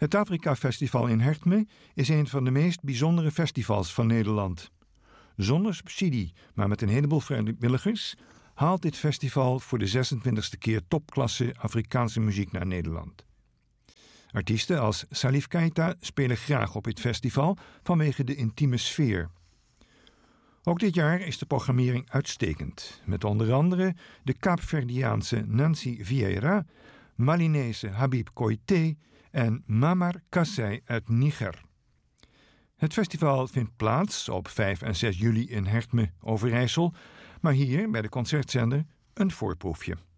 Het Afrika Festival in Hertme is een van de meest bijzondere festivals van Nederland. Zonder subsidie, maar met een heleboel vrijwilligers, haalt dit festival voor de 26e keer topklasse Afrikaanse muziek naar Nederland. Artiesten als Salif Keita spelen graag op dit festival vanwege de intieme sfeer. Ook dit jaar is de programmering uitstekend, met onder andere de Kaapverdiaanse Nancy Vieira, Malinese Habib Koité en Mamar Kassai uit Niger. Het festival vindt plaats op 5 en 6 juli in Hertme, Overijssel, maar hier bij de concertzender een voorproefje.